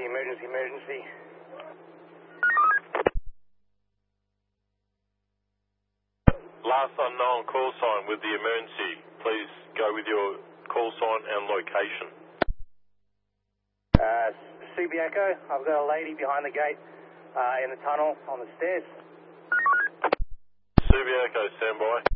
emergency. Last unknown call sign with the emergency. Please go with your call sign and location. Subi Echo, I've got a lady behind the gate in the tunnel on the stairs. Subi Echo, stand by.